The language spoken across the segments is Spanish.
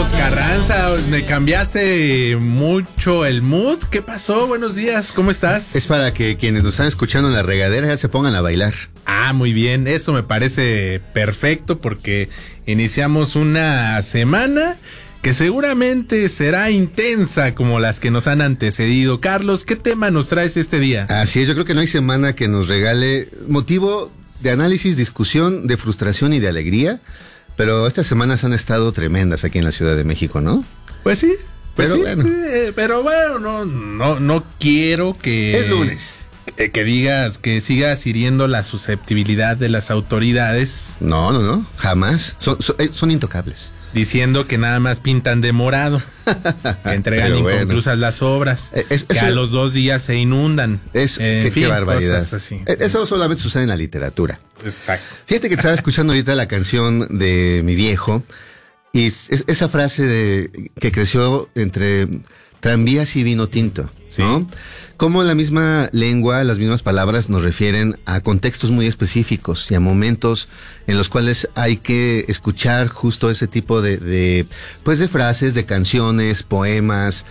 Carlos Carranza, me cambiaste mucho el mood. ¿Qué pasó? Buenos días, ¿cómo estás? Es para que quienes nos están escuchando en la regadera ya se pongan a bailar. Ah, muy bien, eso me parece perfecto porque iniciamos una semana que seguramente será intensa como las que nos han antecedido. Carlos, ¿qué tema nos traes este día? Así es, yo creo que no hay semana que nos regale motivo de análisis, discusión, de frustración y de alegría, pero estas semanas han estado tremendas aquí en la Ciudad de México, ¿no? Pues sí. Pero sí, bueno. Pero bueno, no quiero que... Es lunes. Que digas, que sigas hiriendo la susceptibilidad de las autoridades. No, jamás. Son intocables. Diciendo que nada más pintan de morado, que entregan inconclusas las obras, que a los 2 días se inundan. Qué barbaridad. Cosas así. Eso solamente sucede en la literatura. Exacto. Fíjate que estaba escuchando ahorita la canción de mi viejo, y esa frase que creció entre tranvías y vino tinto, ¿no? Sí. Como la misma lengua, las mismas palabras nos refieren a contextos muy específicos y a momentos en los cuales hay que escuchar justo ese tipo de frases, de canciones, poemas,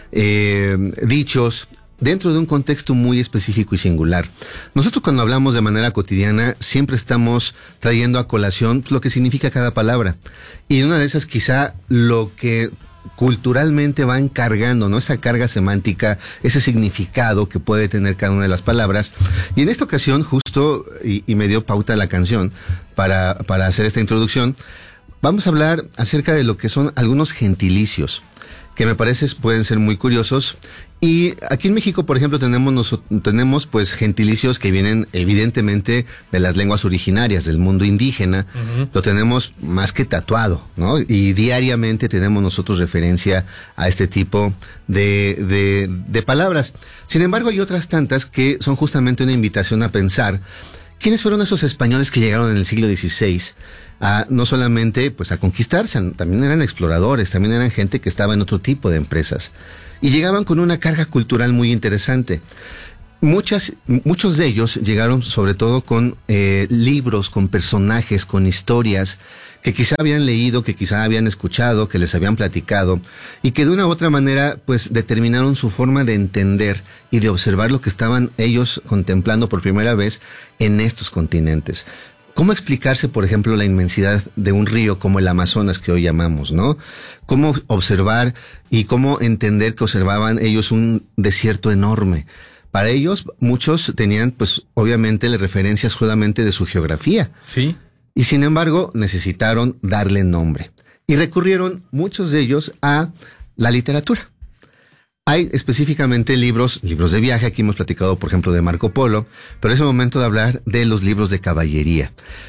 dichos, dentro de un contexto muy específico y singular. Nosotros cuando hablamos de manera cotidiana siempre estamos trayendo a colación lo que significa cada palabra. Y una de esas quizá lo que culturalmente va encargando, ¿no? Esa carga semántica, ese significado que puede tener cada una de las palabras. Y en esta ocasión, justo, y me dio pauta la canción para hacer esta introducción, vamos a hablar acerca de lo que son algunos gentilicios, que me parece pueden ser muy curiosos. Y aquí en México, por ejemplo, tenemos pues gentilicios que vienen evidentemente de las lenguas originarias, del mundo indígena. Uh-huh. Lo tenemos más que tatuado, ¿no? Y diariamente tenemos nosotros referencia a este tipo de palabras. Sin embargo, hay otras tantas que son justamente una invitación a pensar quiénes fueron esos españoles que llegaron en el siglo XVI no solamente pues a conquistarse, también eran exploradores, también eran gente que estaba en otro tipo de empresas y llegaban con una carga cultural muy interesante. Muchos de ellos llegaron sobre todo con libros, con personajes, con historias que quizá habían leído, que quizá habían escuchado, que les habían platicado y que de una u otra manera pues determinaron su forma de entender y de observar lo que estaban ellos contemplando por primera vez en estos continentes. ¿Cómo explicarse, por ejemplo, la inmensidad de un río como el Amazonas que hoy llamamos, ¿no? ¿Cómo observar y cómo entender que observaban ellos un desierto enorme? Para ellos, muchos tenían, pues, obviamente, las referencias solamente de su geografía. Sí. Y sin embargo, necesitaron darle nombre. Y recurrieron, muchos de ellos, a la literatura. Hay específicamente libros de viaje. Aquí hemos platicado, por ejemplo, de Marco Polo, pero es el momento de hablar de los libros de caballería.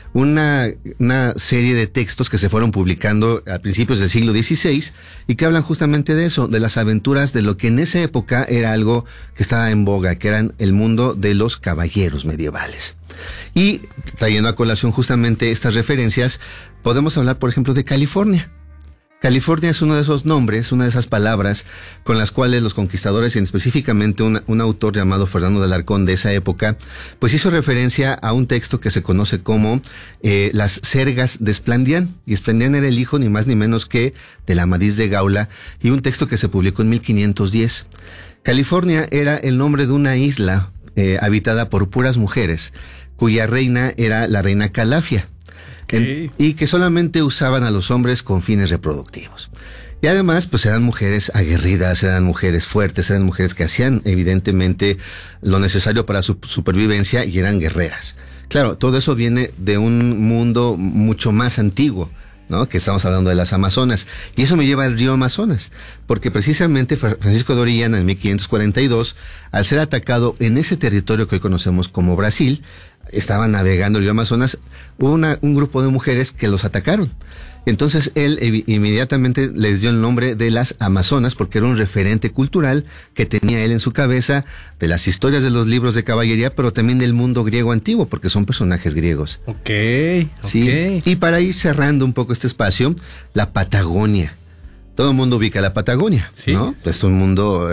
Una serie de textos que se fueron publicando a principios del siglo XVI y que hablan justamente de eso, de las aventuras de lo que en esa época era algo que estaba en boga, que eran el mundo de los caballeros medievales. Y trayendo a colación justamente estas referencias, podemos hablar, por ejemplo, de California. California es uno de esos nombres, una de esas palabras con las cuales los conquistadores, y específicamente un autor llamado Fernando de Alarcón de esa época, pues hizo referencia a un texto que se conoce como Las Sergas de Esplandián. Y Esplandián era el hijo ni más ni menos que del Amadís de Gaula, y un texto que se publicó en 1510. California era el nombre de una isla habitada por puras mujeres, cuya reina era la reina Calafia. Okay. Y que solamente usaban a los hombres con fines reproductivos. Y además, pues eran mujeres aguerridas, eran mujeres fuertes, eran mujeres que hacían evidentemente lo necesario para su supervivencia y eran guerreras. Claro, todo eso viene de un mundo mucho más antiguo, ¿no? Que estamos hablando de las Amazonas. Y eso me lleva al río Amazonas, porque precisamente Francisco de Orellana en 1542, al ser atacado en ese territorio que hoy conocemos como Brasil, estaba navegando el río Amazonas, hubo un grupo de mujeres que los atacaron. Entonces él inmediatamente les dio el nombre de las Amazonas porque era un referente cultural que tenía él en su cabeza de las historias de los libros de caballería, pero también del mundo griego antiguo porque son personajes griegos. Okay. Sí. Y para ir cerrando un poco este espacio, la Patagonia. Todo el mundo ubica la Patagonia, ¿sí? ¿No? Es un mundo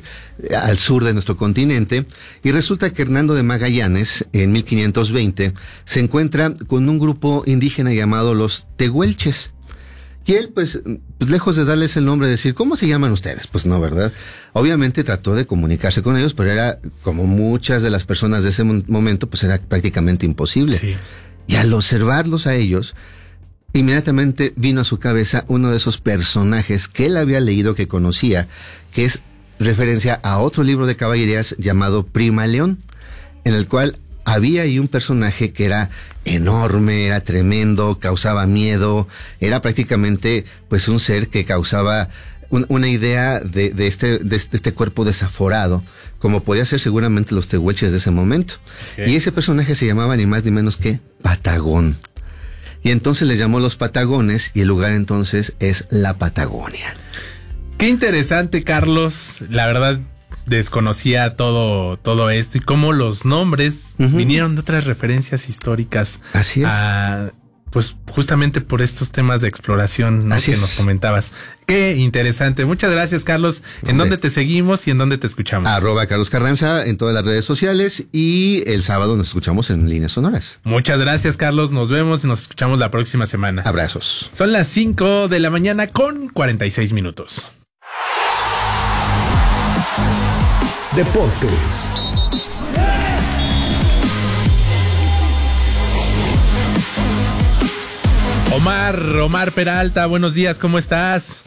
al sur de nuestro continente. Y resulta que Hernando de Magallanes, en 1520, se encuentra con un grupo indígena llamado los Tehuelches. Y él, pues lejos de darles el nombre, decir, ¿cómo se llaman ustedes? Pues no, ¿verdad? Obviamente trató de comunicarse con ellos, pero era, como muchas de las personas de ese momento, pues era prácticamente imposible. Sí. Y al observarlos a ellos, inmediatamente vino a su cabeza uno de esos personajes que él había leído, que conocía, que es referencia a otro libro de caballerías llamado Prima León, en el cual había ahí un personaje que era enorme, era tremendo, causaba miedo, era prácticamente pues un ser que causaba una idea de este cuerpo desaforado, como podía ser seguramente los tehuelches de ese momento. Okay. Y ese personaje se llamaba ni más ni menos que Patagón. Y entonces le llamó los Patagones, y el lugar entonces es la Patagonia. Qué interesante, Carlos. La verdad, desconocía todo esto y cómo los nombres vinieron de otras referencias históricas. Así es. Pues justamente por estos temas de exploración, ¿no? Así que es. nos comentabas. Qué interesante. Muchas gracias, Carlos. ¿En dónde te seguimos y en dónde te escuchamos? @Carlos Carranza en todas las redes sociales, y el sábado nos escuchamos en Líneas Sonoras. Muchas gracias, Carlos. Nos vemos y nos escuchamos la próxima semana. Abrazos. Son las 5 de la mañana con 46 minutos. Deportes. Omar Peralta, buenos días, ¿cómo estás?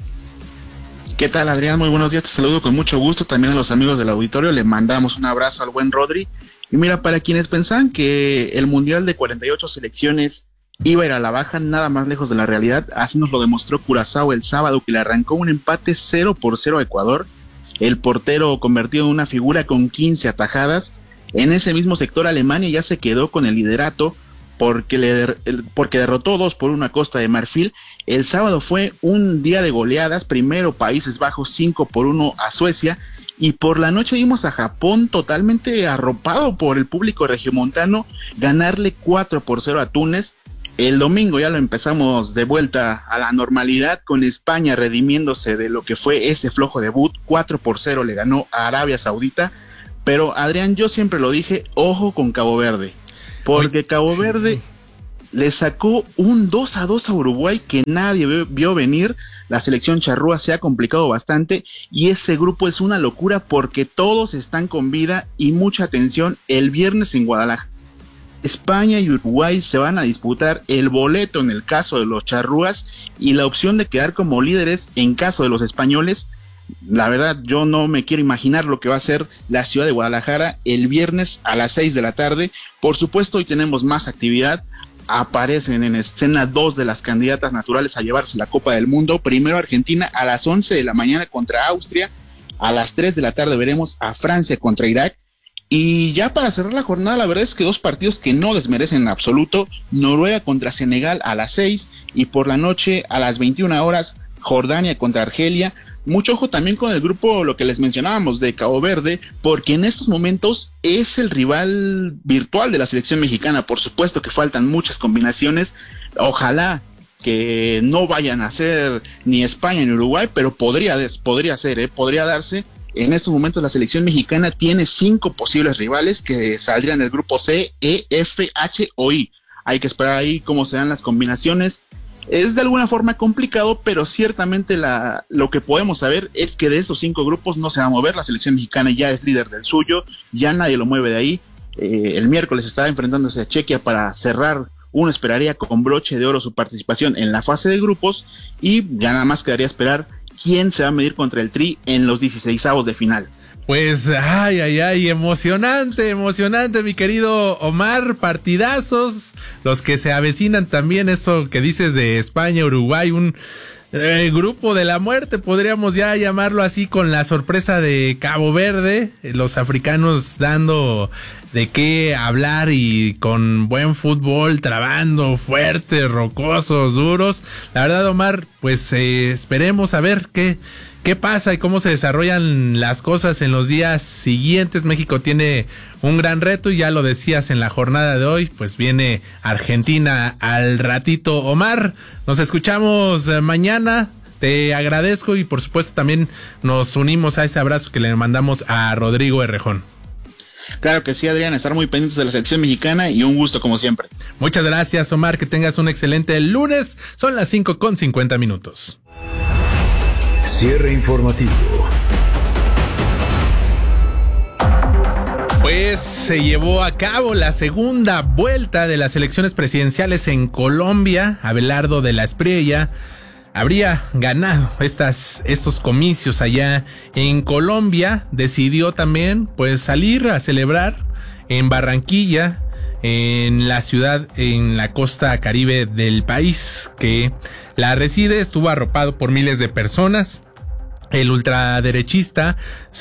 ¿Qué tal, Adrián? Muy buenos días, te saludo con mucho gusto. También a los amigos del auditorio le mandamos un abrazo al buen Rodri. Y mira, para quienes pensaban que el Mundial de 48 selecciones iba a ir a la baja, nada más lejos de la realidad. Así nos lo demostró Curazao el sábado, que le arrancó un empate 0-0 a Ecuador. El portero convertido en una figura con 15 atajadas. En ese mismo sector, Alemania ya se quedó con el liderato porque derrotó 2-1 a Costa de Marfil. El sábado fue un día de goleadas. Primero Países Bajos 5-1 a Suecia, y por la noche vimos a Japón, totalmente arropado por el público regiomontano, ganarle 4-0 a Túnez. El domingo ya lo empezamos de vuelta a la normalidad, con España redimiéndose de lo que fue ese flojo debut. 4-0 le ganó a Arabia Saudita. Pero, Adrián, yo siempre lo dije, ojo con Cabo Verde, porque Cabo Verde le sacó un 2-2 a Uruguay que nadie vio venir. La selección charrúa se ha complicado bastante, y ese grupo es una locura porque todos están con vida. Y mucha atención, el viernes en Guadalajara, España y Uruguay se van a disputar el boleto en el caso de los charrúas y la opción de quedar como líderes en caso de los españoles. La verdad, yo no me quiero imaginar lo que va a ser la ciudad de Guadalajara el viernes a las 6 de la tarde. Por supuesto, hoy tenemos más actividad. Aparecen en escena 2 de las candidatas naturales a llevarse la Copa del Mundo. Primero Argentina a las 11 de la mañana contra Austria. A las 3 de la tarde veremos a Francia contra Irak. Y ya para cerrar la jornada, la verdad es que dos partidos que no desmerecen en absoluto. Noruega contra Senegal a las 6, y por la noche a las 21 horas Jordania contra Argelia. Mucho ojo también con el grupo, lo que les mencionábamos, de Cabo Verde, porque en estos momentos es el rival virtual de la selección mexicana. Por supuesto que faltan muchas combinaciones. Ojalá que no vayan a ser ni España ni Uruguay, pero podría darse. En estos momentos la selección mexicana tiene 5 posibles rivales que saldrían del grupo C, E, F, H o I. Hay que esperar ahí cómo se dan las combinaciones. Es de alguna forma complicado, pero ciertamente lo que podemos saber es que de esos 5 grupos no se va a mover. La selección mexicana ya es líder del suyo, ya nadie lo mueve de ahí. El miércoles estará enfrentándose a Chequia para cerrar. Uno esperaría con broche de oro su participación en la fase de grupos, y ya nada más quedaría esperar quién se va a medir contra el Tri en los 16avos de final. Pues, emocionante, mi querido Omar, partidazos, los que se avecinan también, eso que dices de España, Uruguay, un grupo de la muerte, podríamos ya llamarlo así, con la sorpresa de Cabo Verde, los africanos dando de qué hablar y con buen fútbol, trabando, fuertes, rocosos, duros. La verdad, Omar, pues esperemos a ver qué pasa y cómo se desarrollan las cosas en los días siguientes. México tiene un gran reto, y ya lo decías en la jornada de hoy, pues viene Argentina al ratito. Omar, nos escuchamos mañana. Te agradezco, y por supuesto también nos unimos a ese abrazo que le mandamos a Rodrigo Errejón. Claro que sí, Adrián, estar muy pendientes de la selección mexicana y un gusto como siempre. Muchas gracias, Omar, que tengas un excelente lunes. Son las 5:50. Cierre informativo. Pues se llevó a cabo la segunda vuelta de las elecciones presidenciales en Colombia. Abelardo de la Espriella habría ganado estos comicios allá en Colombia. Decidió también pues salir a celebrar en Barranquilla, en la ciudad, en la costa caribe del país que la reside. Estuvo arropado por miles de personas. El ultraderechista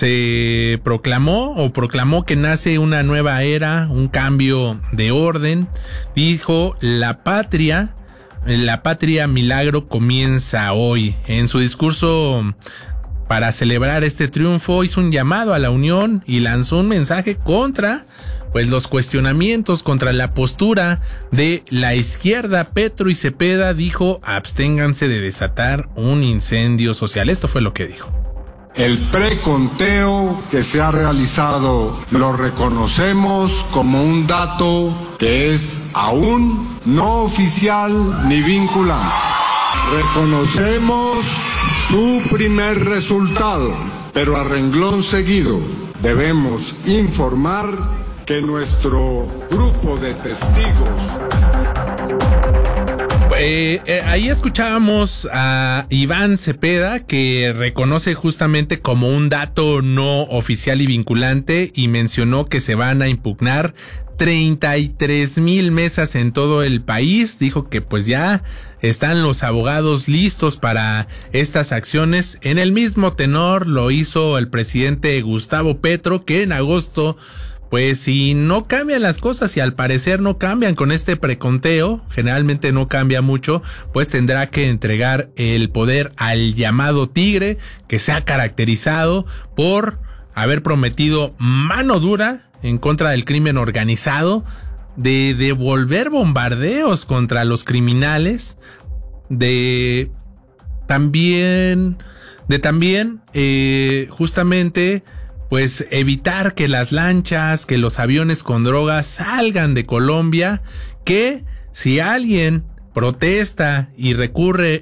proclamó que nace una nueva era, un cambio de orden. Dijo, la patria milagro comienza hoy. En su discurso para celebrar este triunfo hizo un llamado a la unión y lanzó un mensaje contra pues los cuestionamientos, contra la postura de la izquierda. Petro y Cepeda dijo, absténganse de desatar un incendio social. Esto fue lo que dijo. El preconteo que se ha realizado lo reconocemos como un dato que es aún no oficial ni vinculante. Reconocemos su primer resultado, pero a renglón seguido debemos informar que nuestro grupo de testigos... Ahí escuchábamos a Iván Cepeda, que reconoce justamente como un dato no oficial y vinculante, y mencionó que se van a impugnar 33,000 mesas en todo el país. Dijo que pues ya están los abogados listos para estas acciones. En el mismo tenor lo hizo el presidente Gustavo Petro, que en agosto, pues si no cambian las cosas, y al parecer no cambian con este preconteo, generalmente no cambia mucho, pues tendrá que entregar el poder al llamado Tigre, que se ha caracterizado por haber prometido mano dura en contra del crimen organizado, de devolver bombardeos contra los criminales, de también justamente pues evitar que las lanchas, que los aviones con drogas salgan de Colombia, que si alguien protesta y recurre